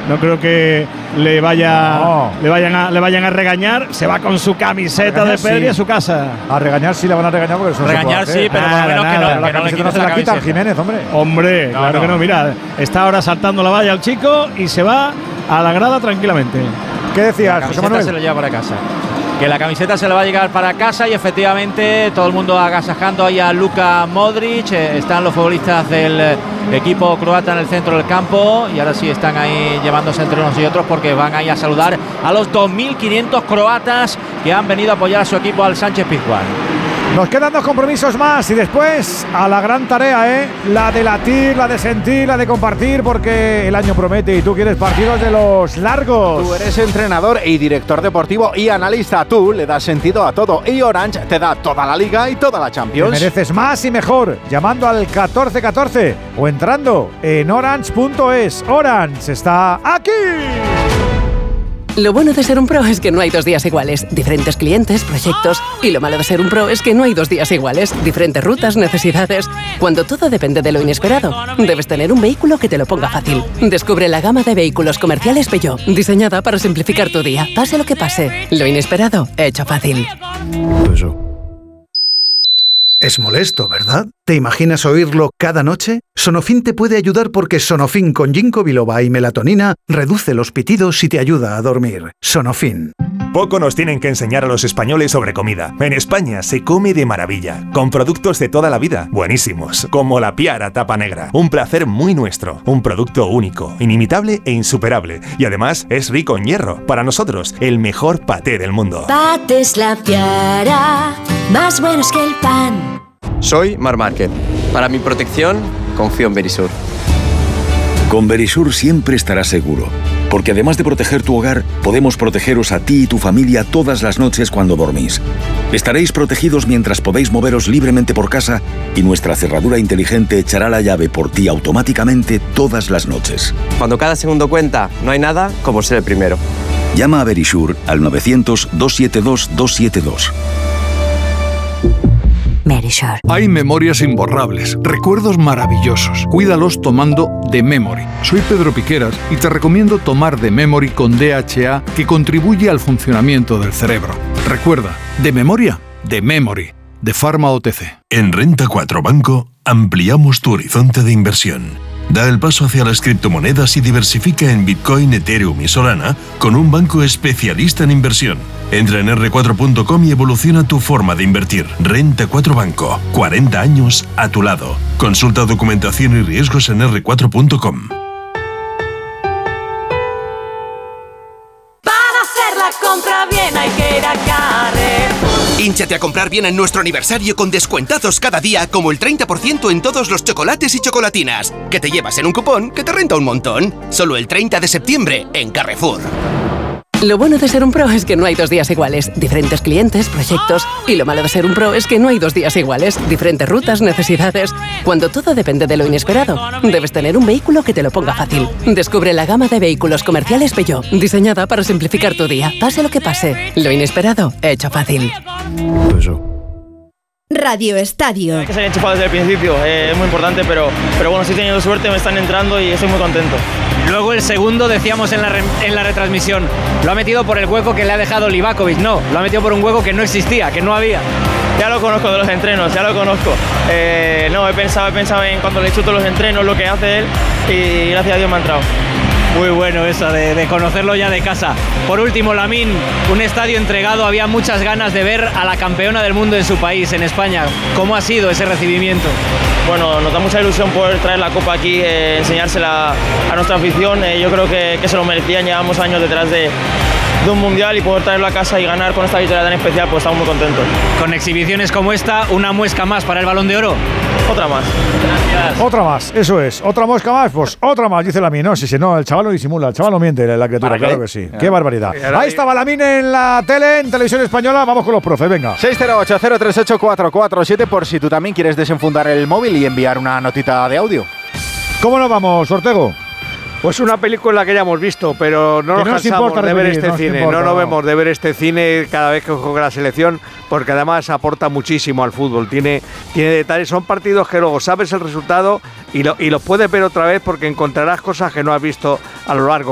no creo que le vayan a regañar. Se va con su camiseta de Pedri a su casa. A regañar sí le van a regañar porque eso regañar sí, pero nada, menos que no, la camiseta no se la quita Jiménez, hombre. Hombre, claro que no, mira, está ahora saltando la valla el chico y se va a la grada tranquilamente. ¿Qué decías, José Manuel? Se lo lleva para casa. Que la camiseta se le va a llegar para casa y efectivamente todo el mundo agasajando ahí a Luka Modric. Están los futbolistas del equipo croata en el centro del campo y ahora sí están ahí llevándose entre unos y otros porque van ahí a saludar a los 2.500 croatas que han venido a apoyar a su equipo al Sánchez-Pizjuán. Nos quedan 2 compromisos más y después a la gran tarea, la de latir, la de sentir, la de compartir, porque el año promete y tú quieres partidos de los largos. Tú eres entrenador y director deportivo y analista. Tú le das sentido a todo y Orange te da toda la Liga y toda la Champions. Te mereces más y mejor llamando al 1414 o entrando en orange.es. Orange está aquí. Lo bueno de ser un pro es que no hay 2 días iguales. Diferentes clientes, proyectos. Y lo malo de ser un pro es que no hay 2 días iguales. Diferentes rutas, necesidades. Cuando todo depende de lo inesperado, debes tener un vehículo que te lo ponga fácil. Descubre la gama de vehículos comerciales Peugeot, diseñada para simplificar tu día. Pase lo que pase, lo inesperado, hecho fácil. Es molesto, ¿verdad? ¿Te imaginas oírlo cada noche? Sonofin te puede ayudar porque Sonofin con ginkgo biloba y melatonina reduce los pitidos y te ayuda a dormir. Sonofin. Poco nos tienen que enseñar a los españoles sobre comida. En España se come de maravilla, con productos de toda la vida, buenísimos, como la Piara tapa negra. Un placer muy nuestro, un producto único, inimitable e insuperable. Y además es rico en hierro. Para nosotros, el mejor paté del mundo. Patés La Piara, más buenos que el pan. Soy Marc Márquez. Para mi protección, confío en Verisur. Con Verisur siempre estarás seguro, porque además de proteger tu hogar, podemos protegeros a ti y tu familia todas las noches cuando dormís. Estaréis protegidos mientras podéis moveros libremente por casa y nuestra cerradura inteligente echará la llave por ti automáticamente todas las noches. Cuando cada segundo cuenta, no hay nada como ser el primero. Llama a Verisur al 900-272-272. Verisur. Hay memorias imborrables, recuerdos maravillosos. Cuídalos tomando The Memory. Soy Pedro Piqueras y te recomiendo tomar The Memory con DHA que contribuye al funcionamiento del cerebro. Recuerda, de memoria, The Memory, de Pharma OTC. En Renta 4 Banco ampliamos tu horizonte de inversión. Da el paso hacia las criptomonedas y diversifica en Bitcoin, Ethereum y Solana con un banco especialista en inversión. Entra en r4.com y evoluciona tu forma de invertir. Renta 4 Banco. 40 años a tu lado. Consulta documentación y riesgos en r4.com. Para hacer la compra bien hay que ir a Carrefour. Hínchate a comprar bien en nuestro aniversario con descuentazos cada día, como el 30% en todos los chocolates y chocolatinas, que te llevas en un cupón que te renta un montón. Solo el 30 de septiembre en Carrefour. Lo bueno de ser un pro es que no hay 2 días iguales. Diferentes clientes, proyectos. Y lo malo de ser un pro es que no hay 2 días iguales. Diferentes rutas, necesidades. Cuando todo depende de lo inesperado, debes tener un vehículo que te lo ponga fácil. Descubre la gama de vehículos comerciales Peugeot, diseñada para simplificar tu día. Pase lo que pase, lo inesperado, hecho fácil. Radio Estadio. Hay que ser enchufado desde el principio, es muy importante, pero bueno, estoy teniendo suerte, me están entrando y estoy muy contento. Luego el segundo, decíamos en la retransmisión, lo ha metido por el hueco que le ha dejado Livakovic. No, lo ha metido por un hueco que no existía, que no había. Ya lo conozco de los entrenos, ya lo conozco. No, he pensado en cuando le chuto los entrenos, lo que hace él, y gracias a Dios me ha entrado. Muy bueno eso de conocerlo ya de casa. Por último, Lamine, un estadio entregado, había muchas ganas de ver a la campeona del mundo en su país, en España. ¿Cómo ha sido ese recibimiento? Bueno, nos da mucha ilusión poder traer la copa aquí, enseñársela a nuestra afición. Yo creo que se lo merecían, llevamos años detrás de un mundial y poder traerlo a casa y ganar con esta victoria tan especial, pues estamos muy contentos. Con exhibiciones como esta, una muesca más para el Balón de Oro. Otra más. Gracias. Otra más, eso es. Otra mosca más, pues otra más, dice Lamine. No, sí, no, el chaval no disimula, el chaval no miente, la criatura, claro que sí. Qué barbaridad. Ahí estaba Lamine en la tele, en Televisión Española. Vamos con los profes, venga. 608-038-447 por si tú también quieres desenfundar el móvil y enviar una notita de audio. ¿Cómo nos vamos, Ortego? Pues una película que ya hemos visto, pero no nos cansamos de ver este cine. No nos vemos de ver este cine cada vez que juega la selección, porque además aporta muchísimo al fútbol. Tiene detalles, son partidos que luego sabes el resultado y los puedes ver otra vez porque encontrarás cosas que no has visto a lo largo.